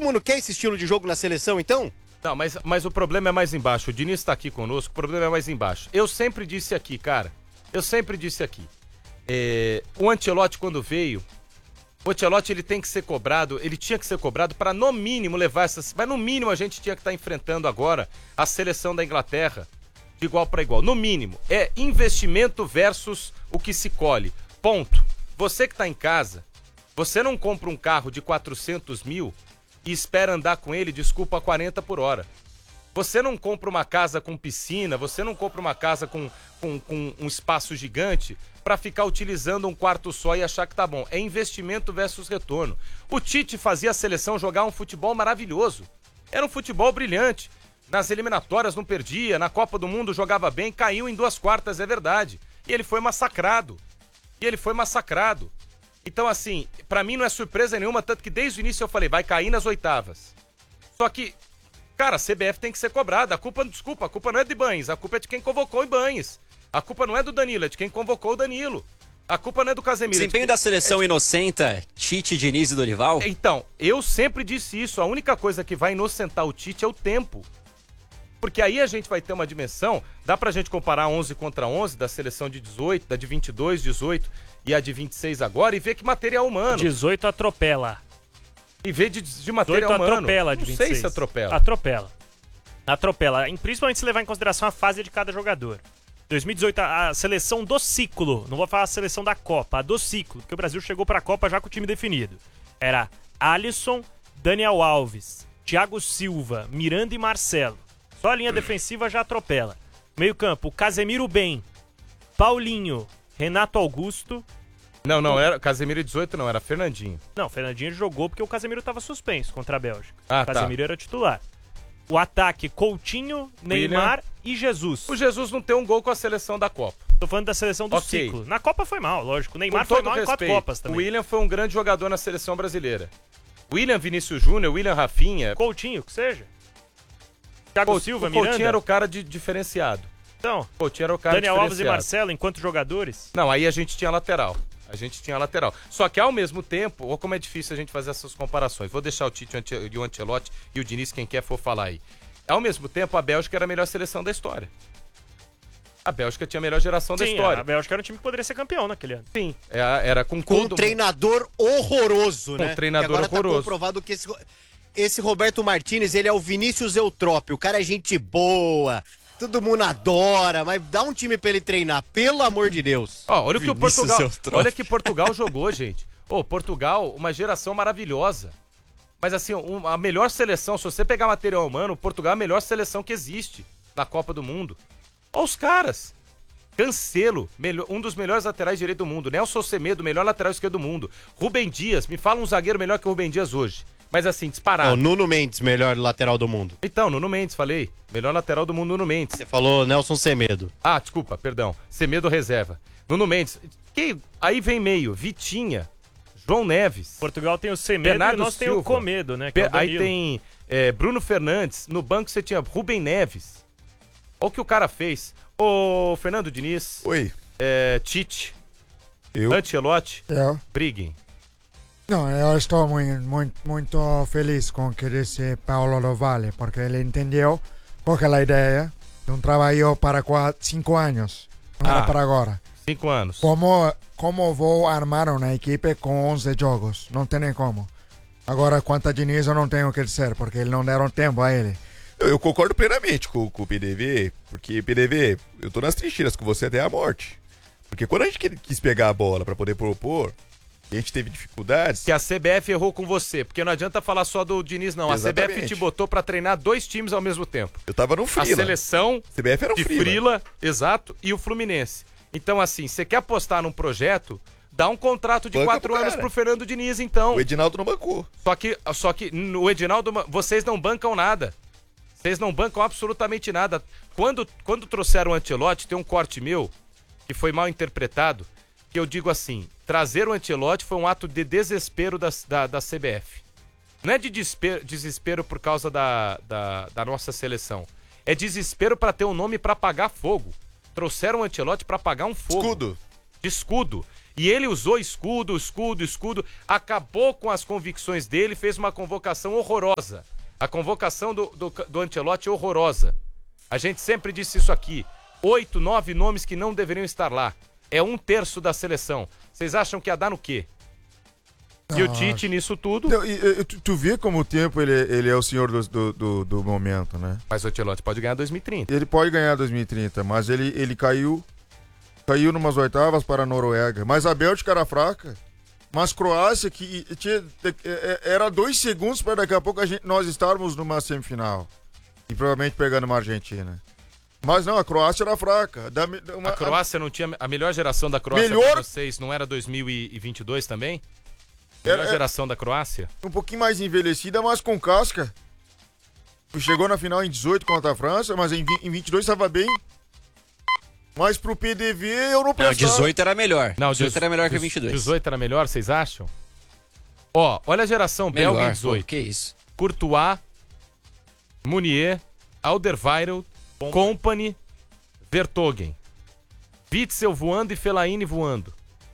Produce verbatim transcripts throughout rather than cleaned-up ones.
mundo quer esse estilo de jogo na seleção, então? Não, mas, mas o problema é mais embaixo. O Diniz tá aqui conosco, o problema é mais embaixo. Eu sempre disse aqui, cara, eu sempre disse aqui. É, o Ancelotti, quando veio, o Ancelotti, ele tem que ser cobrado, ele tinha que ser cobrado para no mínimo levar essas... Mas no mínimo a gente tinha que estar tá enfrentando agora a seleção da Inglaterra de igual para igual. No mínimo, é investimento versus o que se colhe. Ponto. Você que tá em casa, você não compra um carro de quatrocentos mil e espera andar com ele, desculpa, a quarenta por hora. Você não compra uma casa com piscina, você não compra uma casa com, com, com um espaço gigante para ficar utilizando um quarto só e achar que tá bom. É investimento versus retorno. O Tite fazia a seleção jogar um futebol maravilhoso. Era um futebol brilhante. Nas eliminatórias não perdia, na Copa do Mundo jogava bem, caiu em duas quartas, é verdade. E ele foi massacrado. E ele foi massacrado. Então, assim, pra mim não é surpresa nenhuma, tanto que desde o início eu falei, vai cair nas oitavas. Só que, cara, a C B F tem que ser cobrada. A culpa, desculpa, a culpa não é de Ibañez, a culpa é de quem convocou o Ibañez. A culpa não é do Danilo, é de quem convocou o Danilo. A culpa não é do Casemiro. O desempenho é de... da seleção é... inocenta, Tite, Diniz e Dorival? Então, eu sempre disse isso. A única coisa que vai inocentar o Tite é o tempo. Porque aí a gente vai ter uma dimensão, dá pra gente comparar onze contra onze, da seleção de dezoito, da de vinte e dois, dezoito e a de vinte e seis agora, e ver que material humano. dezoito atropela. E ver de, de material dezoito humano. atropela de Não vinte e seis. sei se atropela. Atropela. Atropela. Principalmente se levar em consideração a fase de cada jogador. dois mil e dezoito, a seleção do ciclo, não vou falar a seleção da Copa, a do ciclo, porque o Brasil chegou pra Copa já com o time definido. Era Alisson, Daniel Alves, Thiago Silva, Miranda e Marcelo. Só a linha defensiva já atropela. Meio campo, Casemiro bem, Paulinho, Renato Augusto. Não, não, era Casemiro dezoito não, era Fernandinho. Não, Fernandinho jogou porque o Casemiro estava suspenso contra a Bélgica. Ah, o Casemiro tá. era titular. O ataque, Coutinho, Neymar William. E Jesus. O Jesus não tem um gol com a seleção da Copa. Tô falando da seleção do okay. ciclo. Na Copa foi mal, lógico. O Neymar com foi mal respeito, em quatro Copas também. O William foi um grande jogador na seleção brasileira. William Vinícius Júnior, William Rafinha. Coutinho, que seja. Thiago Coutinho, Silva, o Miranda. Coutinho era o cara de diferenciado. Então, Coutinho era o cara Daniel Alves e Marcelo enquanto jogadores? Não, aí a gente tinha lateral. A gente tinha lateral. Só que ao mesmo tempo, ou como é difícil a gente fazer essas comparações. Vou deixar o Tite e o Ancelotti e o Diniz, quem quer for falar aí. Ao mesmo tempo, a Bélgica era a melhor seleção da história. A Bélgica tinha a melhor geração Sim, da história. A Bélgica era um time que poderia ser campeão naquele ano. Sim, era com Com todo um treinador horroroso, né? Com um treinador agora horroroso. Tá comprovado que esse, esse Roberto Martínez, ele é o Vinícius Eutrópio. O cara é gente boa, todo mundo adora, mas dá um time pra ele treinar, pelo amor de Deus. Ó, olha o que o Vinícius Portugal, Eutrópio. olha que Portugal jogou, gente. Ô, Portugal, uma geração maravilhosa. Mas assim, um, a melhor seleção, se você pegar material humano, Portugal é a melhor seleção que existe na Copa do Mundo. Olha os caras. Cancelo, melhor, um dos melhores laterais direito do mundo. Nelson Semedo, melhor lateral esquerdo do mundo. Rubem Dias, me fala um zagueiro melhor que o Rubem Dias hoje. Mas assim, disparado. O Nuno Mendes, melhor lateral do mundo. Então, Nuno Mendes, falei. Melhor lateral do mundo, Nuno Mendes. Você falou Nelson Semedo. Ah, desculpa, perdão. Semedo reserva. Nuno Mendes. Que, aí vem meio, Vitinha, João Neves. Portugal tem o Semedo Bernardo e nós tem Silva. o Comedo, né? Que é o Aí Danilo. tem é, Bruno Fernandes. No banco você tinha Rubem Neves. Olha o que o cara fez. Ô, Fernando Diniz. Oi. É, Tite. Eu. Ancelotti. Eu? Briguem. Não, eu estou muito, muito, muito feliz com o que disse Paulo do Valle, porque ele entendeu aquela ideia de um trabalho para quatro, cinco anos, não Ah. era para agora. Cinco anos. Como, como vou armar uma equipe com onze jogos? Não tem nem como. Agora, quanto a Diniz, eu não tenho o que dizer, porque eles não deram tempo a ele. Eu, eu concordo plenamente com, com o P D V, porque, P D V, eu tô nas trincheiras com você até a morte. Porque quando a gente quis pegar a bola pra poder propor, e a gente teve dificuldades... Que a C B F errou com você, porque não adianta falar só do Diniz, não. Exatamente. A C B F te botou pra treinar dois times ao mesmo tempo. Eu tava no A Frila. seleção C B F era um de Frila. Frila, exato, e o Fluminense. Então, assim, você quer apostar num projeto, dá um contrato de Banca quatro pro anos cara. pro Fernando Diniz, então. O Edinaldo não bancou. Só que, só que o Edinaldo, vocês não bancam nada. Vocês não bancam absolutamente nada. Quando, quando trouxeram o Ancelotti, tem um corte meu, que foi mal interpretado, que eu digo assim, trazer o Ancelotti foi um ato de desespero da, da, da C B F. Não é de desespero, desespero por causa da, da, da nossa seleção. É desespero para ter um nome para apagar fogo. Trouxeram o Ancelotti para apagar um fogo. Escudo. De escudo. E ele usou escudo, escudo, escudo, acabou com as convicções dele, fez uma convocação horrorosa. A convocação do, do, do Ancelotti é horrorosa. A gente sempre disse isso aqui. Oito, nove nomes que não deveriam estar lá. É um terço da seleção. Vocês acham que ia dar no quê? E o Tite nisso tudo... Não, e, e, tu, tu vê como o tempo ele, ele é o senhor do, do, do, do momento, né? Mas o Ancelotti pode ganhar dois mil e trinta. Ele pode ganhar dois mil e trinta, mas ele, ele caiu... Caiu numas oitavas para a Noruega. Mas a Bélgica era fraca. Mas Croácia, que tinha, era dois segundos para daqui a pouco a gente, nós estarmos numa semifinal. E provavelmente pegando uma Argentina. Mas não, a Croácia era fraca. Da, uma, a Croácia não tinha... A melhor geração da Croácia melhor... pra vocês não era dois mil e vinte e dois também? A melhor era, geração da Croácia? Um pouquinho mais envelhecida, mas com casca. Chegou na final em dezoito contra a França, mas em, em vinte e dois estava bem. Mas pro P D V eu não pensava. Não, dezoito era melhor. Não, dezoito era melhor que vinte e dois. dezoito era melhor, vocês acham? Ó, olha a geração melhor, belga em dezoito. Pô, que isso? Courtois, Munier, Alderweireld, Kompany, Vertonghen. Witzel voando e Fellaini voando.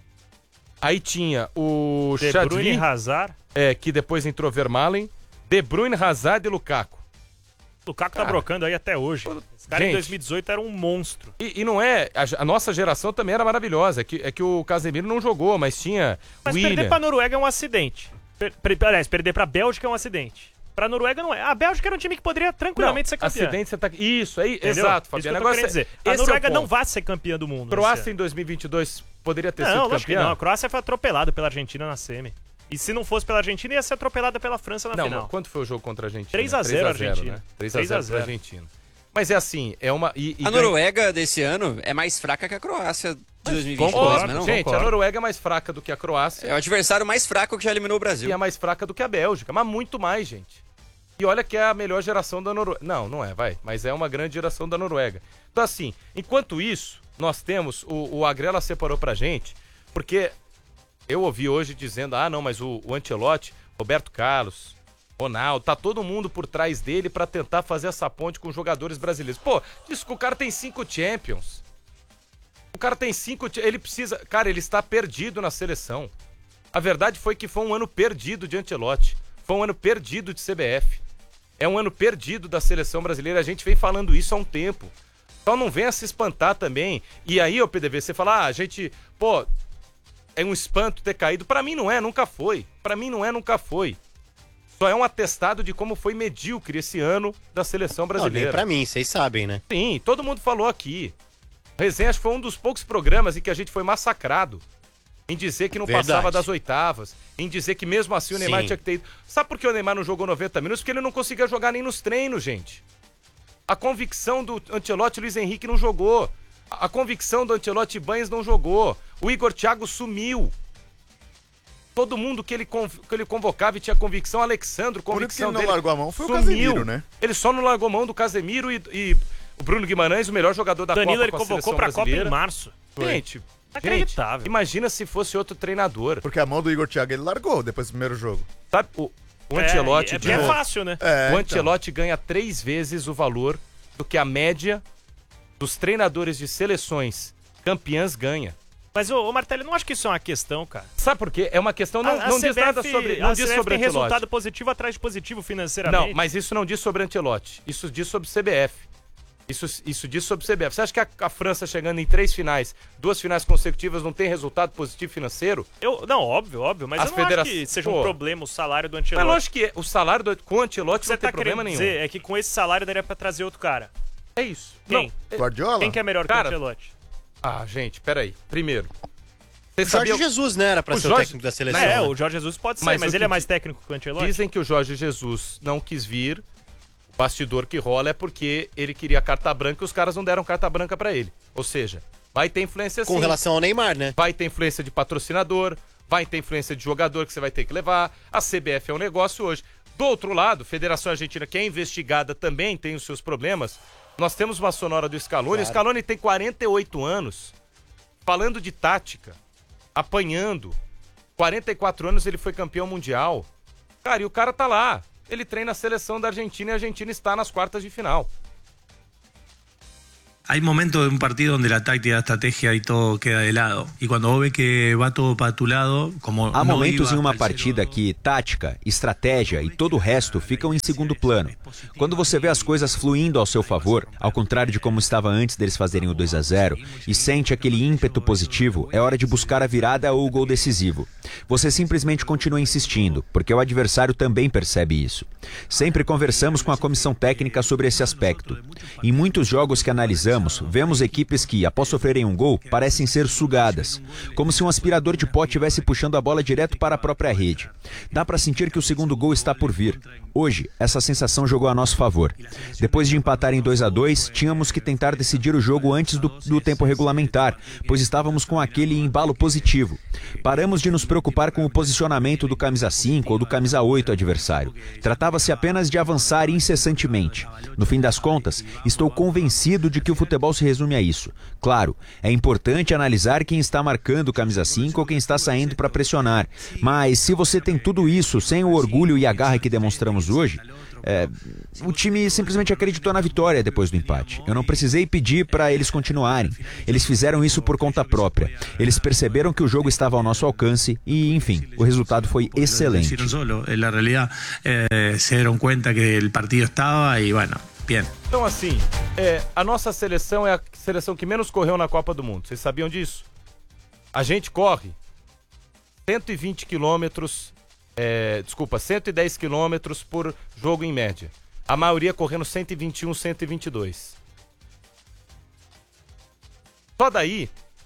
Aí tinha o De Chadli, Bruyne e Hazard. é, que depois entrou Vermaelen, De Bruyne, Hazard e Lukaku. Lukaku Cara, tá brocando aí até hoje. Esse cara gente, em dois mil e dezoito era um monstro. E, e não é... A, a nossa geração também era maravilhosa. É que, é que o Casemiro não jogou, mas tinha Mas William. perder pra Noruega é um acidente. Per, per, aliás, perder pra Bélgica é um acidente. Pra Noruega não é. A Bélgica era um time que poderia tranquilamente não, ser campeão. Acidente, você tá... Isso, aí, Entendeu? exato, Isso Fabiano. que eu tô Agora, dizer. esse A Noruega é o não ponto. vai ser campeã do mundo. Croácia em dois mil e vinte e dois poderia ter Não, sido lógico que campeã? não. A Croácia foi atropelada pela Argentina na semi. E se não fosse pela Argentina, ia ser atropelada pela França na Não, final. mas quanto foi o jogo contra a Argentina? três a zero Argentina. Né? três a zero pra Argentina. Mas é assim, é uma... E, e A ganha... Noruega desse ano é mais fraca que a Croácia de dois mil e vinte e dois, Concordo, mas não? gente, concordo. a Noruega é mais fraca do que a Croácia É o adversário mais fraco que já eliminou o Brasil. e é mais fraca do que a Bélgica, mas muito mais, gente. E olha que é a melhor geração da Noruega. Não, não é, vai. Mas é uma grande geração da Noruega. Então assim, enquanto isso, nós temos... O, o Agrela separou pra gente, porque eu ouvi hoje dizendo, ah, não, mas o, o Ancelotti, Roberto Carlos... Ronaldo, tá todo mundo por trás dele pra tentar fazer essa ponte com jogadores brasileiros. Pô, diz que o cara tem cinco Champions. O cara tem cinco... Ele precisa... Cara, ele está perdido na seleção. A verdade foi que foi um ano perdido de Ancelotti. Foi um ano perdido de C B F. É um ano perdido da seleção brasileira. A gente vem falando isso há um tempo. Então não venha se espantar também. E aí, ô P D V, você fala, ah, a gente... Pô, é um espanto ter caído. Pra mim não é, nunca foi. Pra mim não é, nunca foi. Só é um atestado de como foi medíocre esse ano da seleção Não, brasileira. nem pra mim, vocês sabem, né? Sim, todo mundo falou aqui. O Resenha acho que foi um dos poucos programas em que a gente foi massacrado. Em dizer que não Verdade. passava das oitavas. Em dizer que mesmo assim o Neymar Sim. tinha que ter ido. Sabe por que o Neymar não jogou noventa minutos? Porque ele não conseguia jogar nem nos treinos, gente. A convicção do Ancelotti e Luiz Henrique não jogou. A, a convicção do Ancelotti e Banhes não jogou. O Igor Thiago sumiu. Todo mundo que ele, conv... que ele convocava e tinha convicção, Alexandro, Por convicção que ele não dele, largou a mão foi sumiu. o Casemiro, né? Ele só não largou mão do Casemiro e, e o Bruno Guimarães, o melhor jogador da Danilo Copa ele com a convocou seleção pra Copa brasileira. em março. Gente, Inacreditável. gente, imagina se fosse outro treinador. Porque a mão do Igor Thiago ele largou depois do primeiro jogo. Sabe, o, o Ancelotti... É, é, de é novo, fácil, né? É, o então. Ancelotti ganha três vezes o valor do que a média dos treinadores de seleções campeãs ganha. Mas, ô, ô Martelli, não acho que isso é uma questão, cara. Sabe por quê? É uma questão... Não, A- a não diz C B F nada sobre, não a diz C B F sobre tem Ancelotti. resultado positivo atrás de positivo financeiramente. Não, mas isso não diz sobre Ancelotti. Isso diz sobre C B F. Isso, isso diz sobre C B F. Você acha que a, a França chegando em três finais, duas finais consecutivas, não tem resultado positivo financeiro? Eu, não, óbvio, óbvio. Mas As eu não federa- acho que seja Pô. um problema o salário do Mas Ancelotti. lógico que é. O salário do, com o Ancelotti Você não tem tá problema querendo nenhum. dizer é que com esse salário daria pra trazer outro cara. É isso. Quem? Não, Guardiola? Quem que é melhor Cara, que o Ancelotti? Ah, gente, peraí. Primeiro. Você Jorge sabia... Jesus, né? Era pra O ser Jorge- o técnico da seleção. É, né? o Jorge Jesus pode ser, Mas mas, o ele que é mais di- técnico que o Ancelotti? Dizem que o Jorge Jesus não quis vir. O bastidor que rola é porque ele queria carta branca e os caras não deram carta branca pra ele. Ou seja, vai ter influência Com sim. relação ao Neymar, né? Vai ter influência de patrocinador, vai ter influência de jogador que você vai ter que levar. A C B F é um negócio hoje. Do outro lado, Federação Argentina, que é investigada, também tem os seus problemas. Nós temos uma sonora do Scaloni. O Scaloni tem quarenta e oito anos, falando de tática, apanhando. quarenta e quatro anos ele foi campeão mundial. Cara, e o cara tá lá. Ele treina a seleção da Argentina e a Argentina está nas quartas de final. hay momentos de un partido donde la táctica, la estrategia y todo queda de lado. Y cuando vos ves que va todo para tu lado, como Há no momentos iba em uma hasta el partida cero, que tática, estratégia e todo o resto ficam em segundo plano. Quando você vê as coisas fluindo ao seu favor, ao contrário de como estava antes deles fazerem o dois a zero, e sente aquele ímpeto positivo, é hora de buscar a virada ou o gol decisivo. Você simplesmente continua insistindo, porque o adversário também percebe isso. Sempre conversamos com a comissão técnica sobre esse aspecto. Em muitos jogos que analisamos, vemos equipes que, após sofrerem um gol, parecem ser sugadas, como se um aspirador de pó estivesse puxando a bola direto para a própria rede. Dá para sentir que o segundo gol está por vir. Hoje, essa sensação jogou a nosso favor. Depois de empatar em dois a dois, tínhamos que tentar decidir o jogo antes do, do tempo regulamentar, pois estávamos com aquele embalo positivo. Paramos de nos preocupar com o posicionamento do camisa cinco ou do camisa oito adversário. Tratava-se apenas de avançar incessantemente. No fim das contas, estou convencido de que o futebol se resume a isso. Claro, é importante analisar quem está marcando o camisa cinco ou quem está saindo para pressionar. Mas se você tem tudo isso sem o orgulho e a garra que demonstramos hoje, é, o time simplesmente acreditou na vitória depois do empate. Eu não precisei pedir para eles continuarem. Eles fizeram isso por conta própria. Eles perceberam que o jogo estava ao nosso alcance e, enfim, o resultado foi excelente. Na realidade, eh, se deram conta que o partido estava e, bueno, bien. Então, assim, é, a nossa seleção é a seleção que menos correu na Copa do Mundo. Vocês sabiam disso? A gente corre cento e vinte quilômetros, é, desculpa, cento e dez quilômetros por jogo em média. A maioria correndo cento e vinte e um, cento e vinte e dois. Só daí...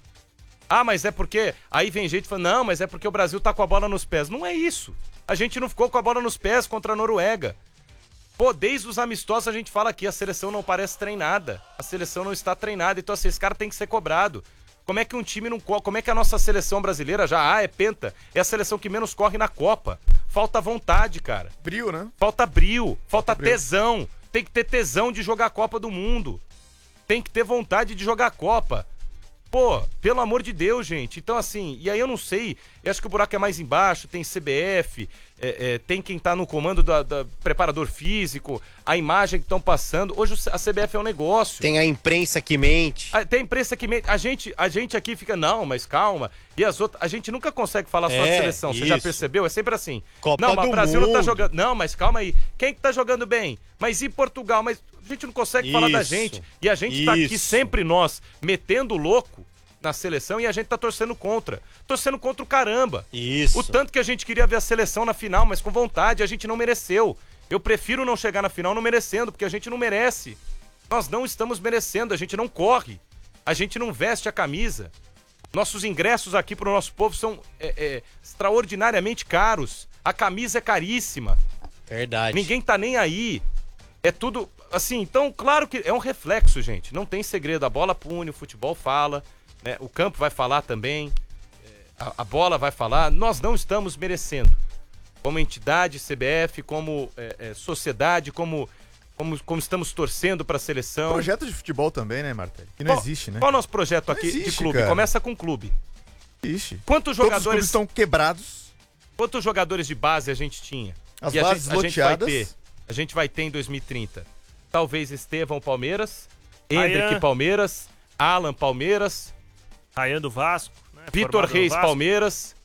Ah, mas é porque... Aí vem gente falando, não, mas é porque o Brasil tá com a bola nos pés. Não é isso. A gente não ficou com a bola nos pés contra a Noruega. Pô, desde os amistosos a gente fala aqui, a seleção não parece treinada. A seleção não está treinada. Então, assim, esse cara tem que ser cobrado. Como é que um time não corre? Como é que a nossa seleção brasileira já ah, é penta? É a seleção que menos corre na Copa. Falta vontade, cara. Brio, né? Falta brio, falta, Falta brio. tesão. Tem que ter tesão de jogar a Copa do Mundo. Tem que ter vontade de jogar a Copa. Pô, pelo amor de Deus, gente. Então, assim, e aí eu não sei, eu acho que o buraco é mais embaixo, tem C B F, é, é, tem quem tá no comando da, da preparador físico, a imagem que estão passando. Hoje a C B F é um negócio. Tem a imprensa que mente. A, tem a imprensa que mente. A gente, a gente aqui fica, não, mas calma. E as outras, a gente nunca consegue falar só de É, seleção, você já isso. percebeu? É sempre assim. Copa não, mas do o Brasil não tá Mundo. jogando. Não, mas calma aí. Quem que tá jogando bem? Mas e Portugal? Mas a gente não consegue falar da Isso, gente. E a gente tá aqui isso. sempre nós metendo o louco na seleção e a gente tá torcendo contra. Torcendo contra o caramba. Isso. O tanto que a gente queria ver a seleção na final, mas com vontade, a gente não mereceu. Eu prefiro não chegar na final não merecendo, porque a gente não merece. Nós não estamos merecendo, a gente não corre. A gente não veste a camisa. Nossos ingressos aqui pro nosso povo são é, é, extraordinariamente caros. A camisa é caríssima. Verdade. Ninguém tá nem aí. É tudo assim, então claro que é um reflexo, gente. Não tem segredo, a bola pune, o futebol fala, né? O campo vai falar também, a, a bola vai falar. Nós não estamos merecendo. Como entidade, C B F, como é, é, sociedade, como, como, como estamos torcendo pra seleção. Projeto de futebol também, né, Martelli? Que não Qual- existe, né? Qual é o nosso projeto Não aqui existe, de clube? cara. Começa com clube. Existe. Quantos Todos os clubes jogadores, estão quebrados. quantos jogadores de base a gente tinha? As E a bases gente, a gente vai loteadas. ter. A gente vai ter em dois mil e trinta. Talvez Estevão Palmeiras, Hendrick Ryan. Palmeiras, Alan Palmeiras, Ryan do Vasco. Né? Vitor Formado no Reis Vasco. Palmeiras,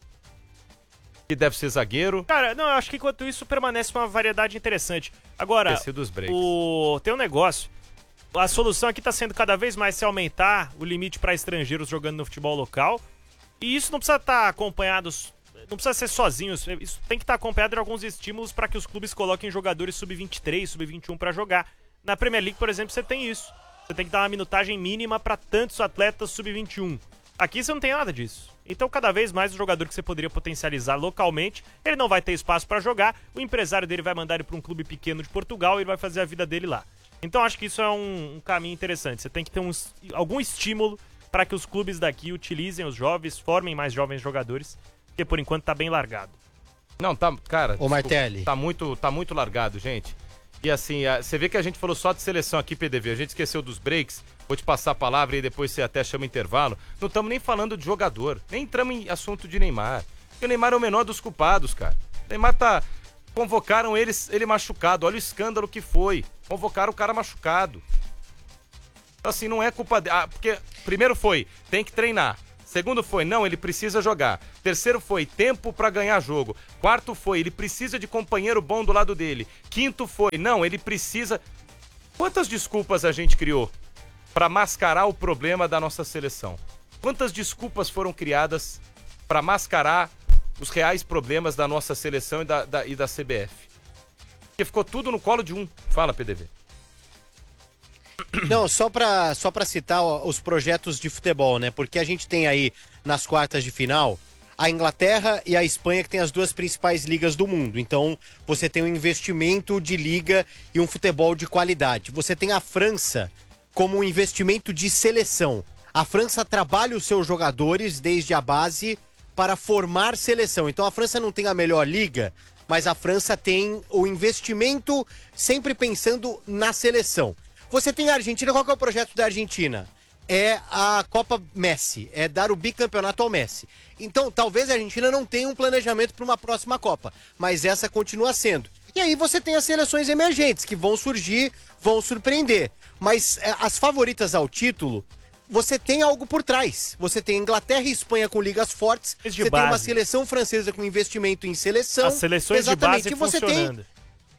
que deve ser zagueiro. Cara, não, eu acho que enquanto isso permanece uma variedade interessante. Agora, Esse dos breaks. o... tem um negócio. A solução aqui tá sendo cada vez mais se aumentar o limite para estrangeiros jogando no futebol local. E isso não precisa estar acompanhado, não precisa ser sozinho. Isso tem que estar acompanhado de alguns estímulos para que os clubes coloquem jogadores sub vinte e três, sub vinte e um para jogar. Na Premier League, por exemplo, você tem isso. Você tem que dar uma minutagem mínima para tantos atletas sub vinte e um. Aqui você não tem nada disso. Então, cada vez mais o jogador que você poderia potencializar localmente, ele não vai ter espaço para jogar, o empresário dele vai mandar ele para um clube pequeno de Portugal e ele vai fazer a vida dele lá. Então, acho que isso é um, um caminho interessante. Você tem que ter um, algum estímulo para que os clubes daqui utilizem os jovens, formem mais jovens jogadores, porque por enquanto tá bem largado. Não, tá, cara. Ô, Martelli. Tá muito, tá muito largado, gente. E assim, a- você vê que a gente falou só de seleção aqui, P D V. A gente esqueceu dos breaks. Vou te passar a palavra e depois você até chama intervalo. Não estamos nem falando de jogador. Nem entramos em assunto de Neymar. Porque o Neymar é o menor dos culpados, cara. O Neymar tá... Convocaram ele, ele machucado. Olha o escândalo que foi. Convocaram o cara machucado. Então, assim, não é culpa dele. Ah, porque primeiro foi, tem que treinar. Segundo foi, não, ele precisa jogar. Terceiro foi, tempo pra ganhar jogo. Quarto foi, ele precisa de companheiro bom do lado dele. Quinto foi, não, ele precisa... Quantas desculpas a gente criou pra mascarar o problema da nossa seleção? Quantas desculpas foram criadas pra mascarar os reais problemas da nossa seleção e da, da, e da C B F? Porque ficou tudo no colo de um. Fala, P D V. Não, só pra, só pra citar ó, os projetos de futebol, né? Porque a gente tem aí, nas quartas de final, a Inglaterra e a Espanha, que tem as duas principais ligas do mundo. Então, você tem um investimento de liga e um futebol de qualidade. Você tem a França como um investimento de seleção. A França trabalha os seus jogadores desde a base para formar seleção. Então, a França não tem a melhor liga, mas a França tem o investimento sempre pensando na seleção. Você tem a Argentina, qual que é o projeto da Argentina? É a Copa Messi, é dar o bicampeonato ao Messi. Então, talvez a Argentina não tenha um planejamento para uma próxima Copa, mas essa continua sendo. E aí você tem as seleções emergentes, que vão surgir, vão surpreender. Mas é, as favoritas ao título, você tem algo por trás. Você tem Inglaterra e Espanha com ligas fortes, De você base. tem uma seleção francesa com investimento em seleção. As seleções Exatamente. de base E você funcionando. tem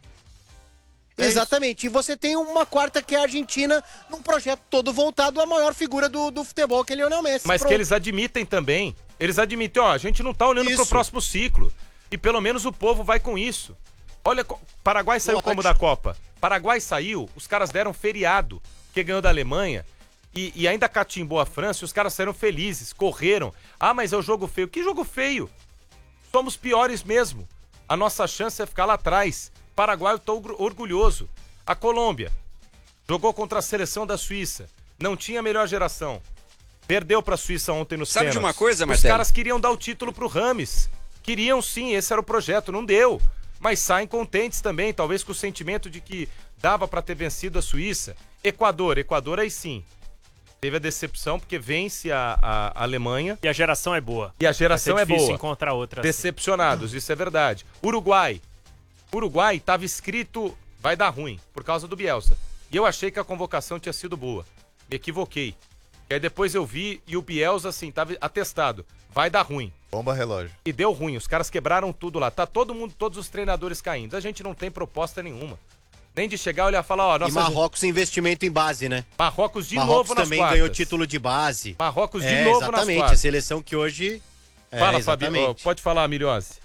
Exatamente. E você tem uma quarta que é a Argentina, num projeto todo voltado à maior figura do, do futebol, que é Lionel Messi. Mas Pronto. que eles admitem também. Eles admitem, ó, a gente não tá olhando Isso. pro próximo ciclo. E pelo menos o povo vai com isso. Olha, co- Paraguai saiu Lógico. como da Copa? Paraguai saiu, os caras deram feriado, porque ganhou da Alemanha. E, e ainda catimbou a França e os caras saíram felizes, correram. Ah, mas é o jogo feio. Que jogo feio? Somos piores mesmo. A nossa chance é ficar lá atrás. Paraguai, eu tô orgu- orgulhoso. A Colômbia jogou contra a seleção da Suíça. Não tinha melhor geração. Perdeu pra Suíça ontem no Sabe de pênaltis. uma coisa, Os Marcelo? caras queriam dar o título pro Rames. Queriam sim, esse era o projeto. Não deu. Mas saem contentes também, talvez com o sentimento de que dava pra ter vencido a Suíça. Equador, Equador aí sim. Teve a decepção porque vence a, a- a Alemanha. E a geração é boa. E a geração Vai é ser difícil boa. encontrar outra assim. Decepcionados, isso é verdade. Uruguai. Uruguai tava escrito, vai dar ruim, por causa do Bielsa. E eu achei que a convocação tinha sido boa. Me equivoquei. E aí depois eu vi e o Bielsa, assim, tava atestado. Vai dar ruim. Bomba relógio. E deu ruim, os caras quebraram tudo lá. Tá todo mundo, todos os treinadores caindo. A gente não tem proposta nenhuma. Nem de chegar e olhar e falar, ó, E nossa... Marrocos investimento em base, né? Marrocos de Marrocos novo nas também quartas. ganhou título de base. Marrocos de É, novo nas exatamente, a quartas. seleção que hoje... É, Fala, Fabio. exatamente. Ó, pode falar, Miliose.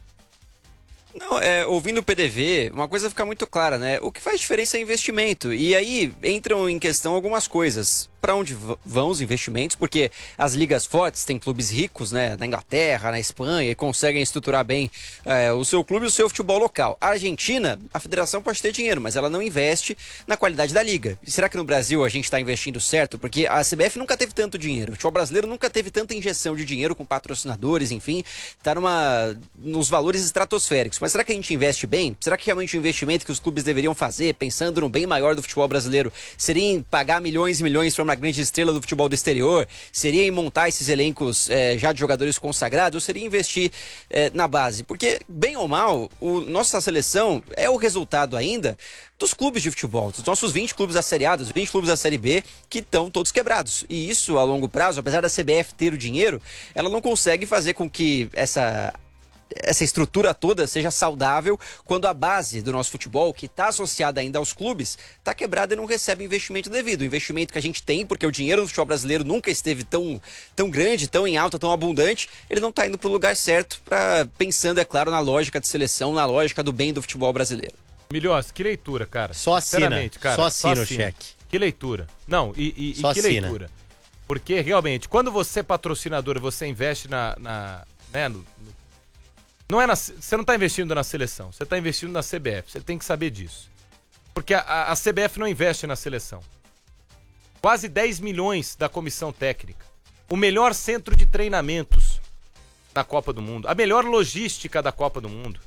Não, é, ouvindo o P D V, uma coisa fica muito clara, né? O que faz diferença é investimento. E aí entram em questão algumas coisas. Para onde v- vão os investimentos? Porque as ligas fortes têm clubes ricos, né? Na Inglaterra, na Espanha, e conseguem estruturar bem é, o seu clube e o seu futebol local. A Argentina, a federação pode ter dinheiro, mas ela não investe na qualidade da liga. E será que no Brasil a gente está investindo certo? Porque a C B F nunca teve tanto dinheiro. O futebol brasileiro nunca teve tanta injeção de dinheiro com patrocinadores, enfim. Tá numa, nos valores estratosféricos. Mas será que a gente investe bem? Será que realmente o investimento que os clubes deveriam fazer, pensando no bem maior do futebol brasileiro, seria em pagar milhões e milhões para uma grande estrela do futebol do exterior? Seria em montar esses elencos eh, já de jogadores consagrados? Ou seria investir eh, na base? Porque, bem ou mal, o, nossa seleção é o resultado ainda dos clubes de futebol, dos nossos vinte clubes da Série A, dos vinte clubes da Série B, que estão todos quebrados. E isso, a longo prazo, apesar da C B F ter o dinheiro, ela não consegue fazer com que essa... essa estrutura toda seja saudável quando a base do nosso futebol, que está associada ainda aos clubes, está quebrada e não recebe investimento devido. O investimento que a gente tem, porque o dinheiro no futebol brasileiro nunca esteve tão, tão grande, tão em alta, tão abundante, ele não está indo para o lugar certo, pra, pensando, é claro, na lógica de seleção, na lógica do bem do futebol brasileiro. Milhões, que leitura, cara. Só assina, Sinceramente, cara. só assina o cheque. Que leitura. Não, e, e- e Só que assina. leitura. Porque, realmente, quando você é patrocinador e você investe na... na né, no, no- não é na, você não está investindo na seleção, você está investindo na C B F. Você tem que saber disso. Porque a, a, a C B F não investe na seleção. Quase dez milhões da comissão técnica. O melhor centro de treinamentos da Copa do Mundo. A melhor logística da Copa do Mundo.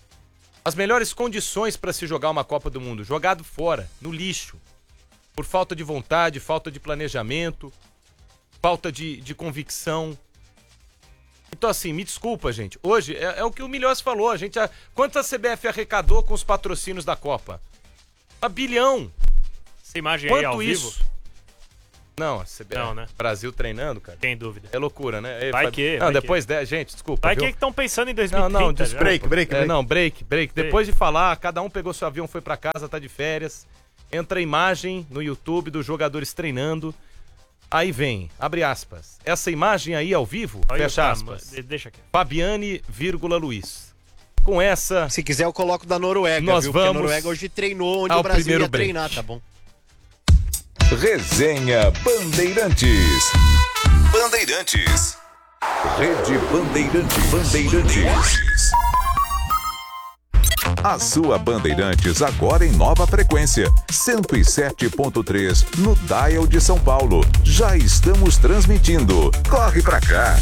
As melhores condições para se jogar uma Copa do Mundo. Jogado fora, no lixo. Por falta de vontade, falta de planejamento, falta de, de convicção. Então, assim, me desculpa, gente. Hoje é, é o que o Milhões falou. A gente, a, quanto a C B F arrecadou com os patrocínios da Copa? Um bilhão. Essa imagem aí ao Quanto vivo. isso? Não, a C B F, Não, né? Brasil treinando, cara. Tem dúvida. É loucura, né? Vai Fab... que, Não, vai depois de... Gente, desculpa. Vai viu? que estão pensando em dois mil e trinta Não, não, desculpa. Break, break, break. É, não, break, break. Depois de falar, cada um pegou seu avião, foi pra casa, tá de férias. Entra a imagem no YouTube dos jogadores treinando. Aí vem, abre aspas. Essa imagem aí ao vivo, Olha, fecha tá, aspas. mano, deixa aqui. Fabiane, vírgula, Luiz. Com essa, Se quiser, eu coloco da Noruega, Nós viu? Porque a vamos Noruega hoje treinou onde ao o Brasil primeiro ia break. treinar, tá bom? Resenha Bandeirantes. Bandeirantes. Rede Bandeirantes. Bandeirantes. A sua Bandeirantes agora em nova frequência. cento e sete ponto três no Dial de São Paulo. Já estamos transmitindo. Corre pra cá.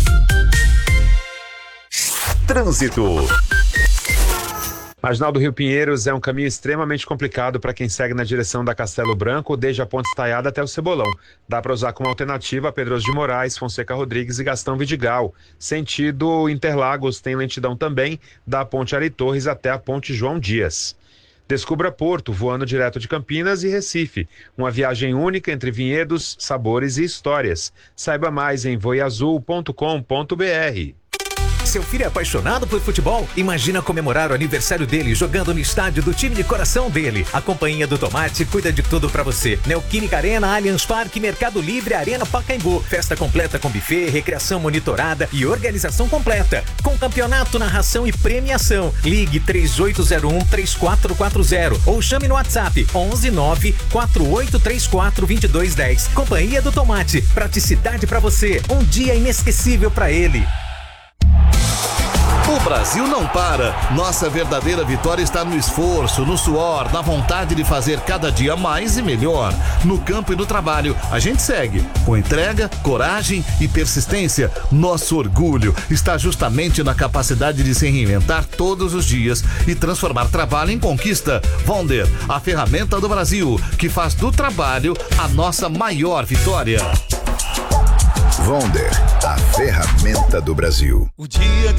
Trânsito. Marginal do Rio Pinheiros é um caminho extremamente complicado para quem segue na direção da Castelo Branco, desde a Ponte Estaiada até o Cebolão. Dá para usar como alternativa Pedroso de Moraes, Fonseca Rodrigues e Gastão Vidigal. Sentido Interlagos tem lentidão também, da Ponte Ari Torres até a Ponte João Dias. Descubra Porto, voando direto de Campinas e Recife. Uma viagem única entre vinhedos, sabores e histórias. Saiba mais em voiazul ponto com ponto br. Seu filho é apaixonado por futebol? Imagina comemorar o aniversário dele jogando no estádio do time de coração dele. A Companhia do Tomate cuida de tudo pra você. Neoquímica Arena, Allianz Parque, Mercado Livre, Arena Pacaembu. Festa completa com buffet, recreação monitorada e organização completa. Com campeonato, narração e premiação. Ligue três oito zero um, três quatro quatro zero ou chame no WhatsApp onze nove quatro oito três quatro dois dois um zero. Companhia do Tomate. Praticidade pra você. Um dia inesquecível pra ele. O Brasil não para. Nossa verdadeira vitória está no esforço, no suor, na vontade de fazer cada dia mais e melhor. No campo e no trabalho, a gente segue. Com entrega, coragem e persistência. Nosso orgulho está justamente na capacidade de se reinventar todos os dias e transformar trabalho em conquista. Vonder, a ferramenta do Brasil, que faz do trabalho a nossa maior vitória. Vonder, a ferramenta do Brasil. O dia